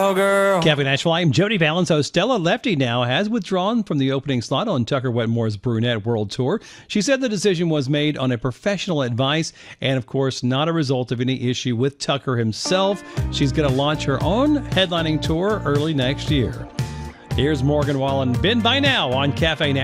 cowgirl. Cafe Nashville, I'm Jody Valens. So Stella Lefty now has withdrawn from the opening slot on Tucker Wetmore's Brunette World Tour. She said the decision was made on a professional advice and, of course, not a result of any issue with Tucker himself. She's going to launch her own headlining tour early next year. Here's Morgan Wallen, Ben by now on Cafe Nashville.